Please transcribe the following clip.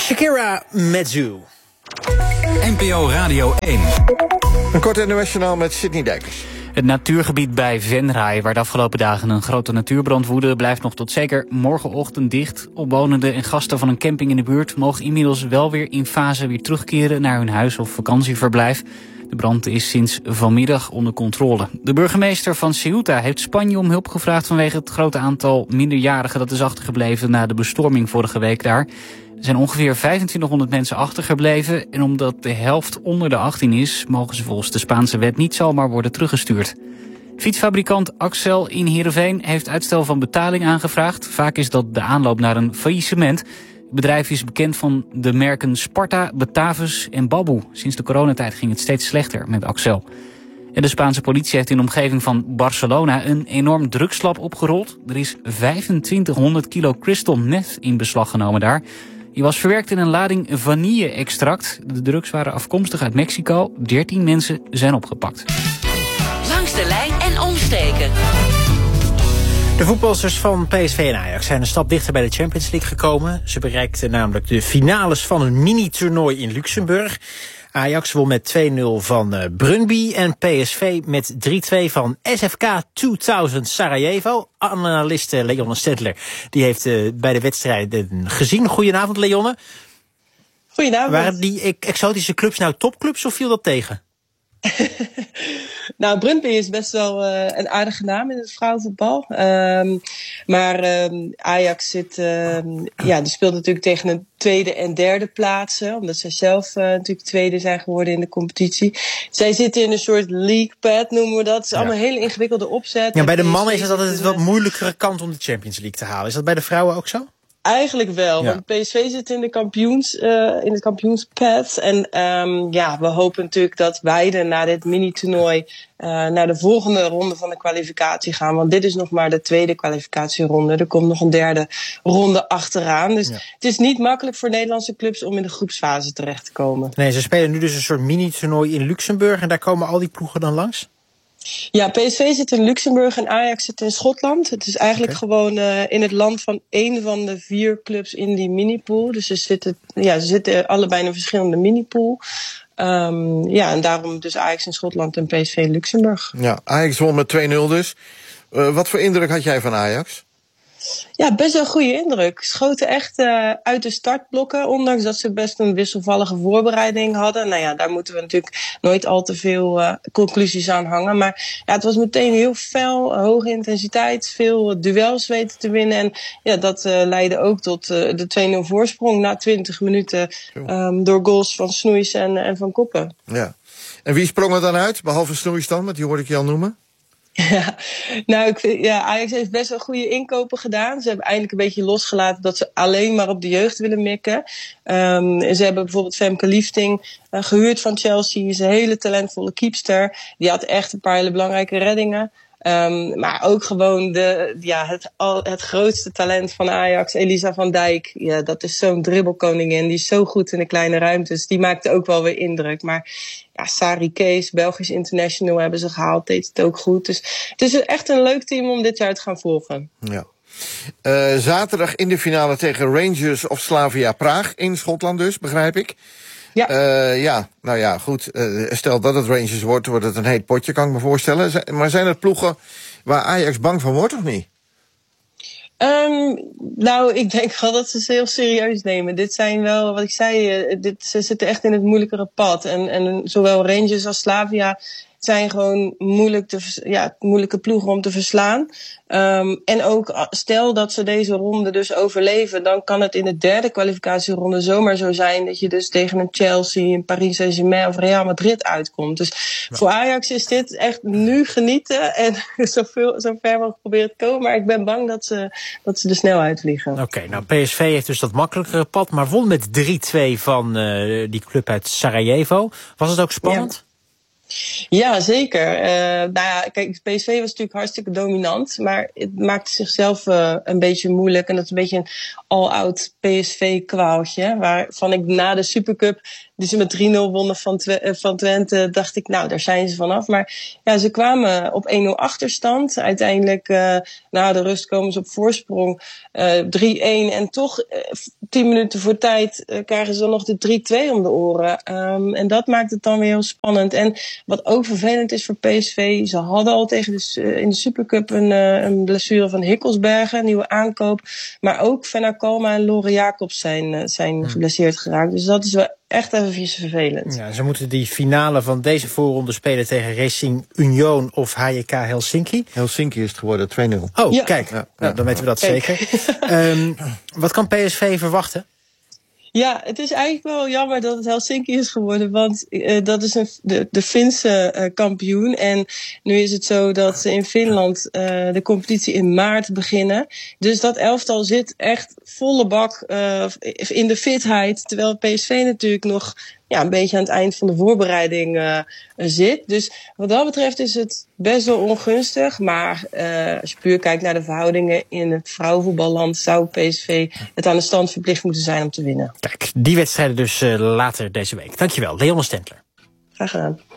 Shakira Mezzu. NPO Radio 1. Een kort internationaal met Sidney Dijkers. Het natuurgebied bij Venray, waar de afgelopen dagen een grote natuurbrand woedde, blijft nog tot zeker morgenochtend dicht. Omwonenden en gasten van een camping in de buurt mogen inmiddels wel weer in fase weer terugkeren naar hun huis of vakantieverblijf. De brand is sinds vanmiddag onder controle. De burgemeester van Ceuta heeft Spanje om hulp gevraagd vanwege het grote aantal minderjarigen dat is achtergebleven na de bestorming vorige week daar. Er zijn ongeveer 2500 mensen achtergebleven en omdat de helft onder de 18 is, mogen ze volgens de Spaanse wet niet zomaar worden teruggestuurd. Fietsfabrikant Axel in Heerenveen heeft uitstel van betaling aangevraagd. Vaak is dat de aanloop naar een faillissement. Het bedrijf is bekend van de merken Sparta, Batavus en Babu. Sinds de coronatijd ging het steeds slechter met Axel. En de Spaanse politie heeft in de omgeving van Barcelona een enorm drugslab opgerold. Er is 2500 kilo crystal meth in beslag genomen daar. Die was verwerkt in een lading vanille-extract. De drugs waren afkomstig uit Mexico. 13 mensen zijn opgepakt. Langs de lijn en omsteken. De voetbalsters van PSV en Ajax zijn een stap dichter bij de Champions League gekomen. Ze bereikten namelijk de finales van een mini-toernooi in Luxemburg. Ajax won met 2-0 van Brøndby en PSV met 3-2 van SFK 2000 Sarajevo. Analist Leonne Stedtler die heeft bij de wedstrijden gezien. Goedenavond, Leonne. Goedenavond. Waren die exotische clubs nou topclubs of viel dat tegen? Nou, Brøndby is best wel een aardige naam in het vrouwenvoetbal. Maar Ajax die speelt natuurlijk tegen een tweede en derde plaatsen. Omdat zij zelf natuurlijk tweede zijn geworden in de competitie. Zij zitten in een soort league pad, noemen we dat. Het is allemaal een hele ingewikkelde opzet. Ja, bij de mannen is het altijd een wat moeilijkere kant om de Champions League te halen. Is dat bij de vrouwen ook zo? Eigenlijk wel, want PSV zit in het kampioenspad. En we hopen natuurlijk dat beide na dit mini-toernooi naar de volgende ronde van de kwalificatie gaan. Want dit is nog maar de tweede kwalificatieronde. Er komt nog een derde ronde achteraan. Dus het is niet makkelijk voor Nederlandse clubs om in de groepsfase terecht te komen. Nee, ze spelen nu dus een soort mini-toernooi in Luxemburg. En daar komen al die ploegen dan langs? Ja, PSV zit in Luxemburg en Ajax zit in Schotland. Het is eigenlijk gewoon in het land van één van de 4 clubs in die minipool. Dus ze zitten allebei in een verschillende minipool. En daarom dus Ajax in Schotland en PSV in Luxemburg. Ja, Ajax won met 2-0 dus. Wat voor indruk had jij van Ajax? Ja, best wel een goede indruk. Schoten echt uit de startblokken, ondanks dat ze best een wisselvallige voorbereiding hadden. Nou ja, daar moeten we natuurlijk nooit al te veel conclusies aan hangen. Maar ja, het was meteen heel fel, hoge intensiteit, veel duels weten te winnen. En ja, dat leidde ook tot de 2-0 voorsprong na 20 minuten door goals van Snoeis en Van Koppen. Ja. En wie sprong er dan uit, behalve Snoeis dan, want die hoorde ik je al noemen? Ja, nou, Ajax heeft best wel goede inkopen gedaan. Ze hebben eindelijk een beetje losgelaten dat ze alleen maar op de jeugd willen mikken. Ze hebben bijvoorbeeld Femke Liefding gehuurd van Chelsea. Is een hele talentvolle keepster. Die had echt een paar hele belangrijke reddingen. Maar ook gewoon het grootste talent van Ajax, Elisa van Dijk. Ja, dat is zo'n dribbelkoningin. Die is zo goed in de kleine ruimtes. Die maakte ook wel weer indruk. Maar ja, Sari Kees, Belgisch international, hebben ze gehaald. Deed het ook goed. Dus het is echt een leuk team om dit jaar te gaan volgen. Ja. Zaterdag in de finale tegen Rangers of Slavia Praag. In Schotland dus, begrijp ik. Ja. Goed. Stel dat het Rangers wordt het een heet potje, kan ik me voorstellen. Maar zijn er ploegen waar Ajax bang van wordt of niet? Nou, ik denk wel dat ze het heel serieus nemen. Dit zijn wel, wat ik zei, ze zitten echt in het moeilijkere pad. En zowel Rangers als Slavia zijn gewoon moeilijke ploegen om te verslaan. En ook stel dat ze deze ronde dus overleven, dan kan het in de derde kwalificatieronde zomaar zo zijn dat je dus tegen een Chelsea, een Paris Saint-Germain of Real Madrid uitkomt. Dus voor Ajax is dit echt nu genieten en zo ver mogelijk proberen te komen. Maar ik ben bang dat ze er snel uitvliegen. Oké, nou PSV heeft dus dat makkelijkere pad, maar won met 3-2 van die club uit Sarajevo. Was het ook spannend? Ja, zeker. Kijk, PSV was natuurlijk hartstikke dominant, maar het maakte zichzelf een beetje moeilijk. En dat is een beetje een all-out PSV-kwaaltje, waarvan ik na de Supercup, die ze met 3-0 wonnen van Twente, dacht ik, nou, daar zijn ze vanaf. Maar ja, ze kwamen op 1-0 achterstand. Uiteindelijk, na de rust komen ze op voorsprong 3-1. En toch 10 minuten voor tijd krijgen ze dan nog de 3-2 om de oren. En dat maakt het dan weer heel spannend. En wat ook vervelend is voor PSV, ze hadden al tegen in de Supercup een blessure van Hikkelsbergen, een nieuwe aankoop. Maar ook Venna Kalma en Lore Jacobs zijn geblesseerd geraakt. Dus dat is wel echt even vervelend. Ja, ze moeten die finale van deze voorronde spelen tegen Racing Union of HJK Helsinki. Helsinki is het geworden, 2-0. Oh, Ja. kijk. Ja. Nou, dan weten we dat zeker. Wat kan PSV verwachten? Ja, het is eigenlijk wel jammer dat het Helsinki is geworden, want dat is de Finse kampioen. En nu is het zo dat ze in Finland de competitie in maart beginnen. Dus dat elftal zit echt volle bak in de fitheid, terwijl PSV natuurlijk nog een beetje aan het eind van de voorbereiding zit. Dus wat dat betreft is het best wel ongunstig. Maar als je puur kijkt naar de verhoudingen in het vrouwenvoetballand, zou PSV het aan de stand verplicht moeten zijn om te winnen. Kijk, die wedstrijden dus later deze week. Dankjewel, Leon Stendler. Graag gedaan.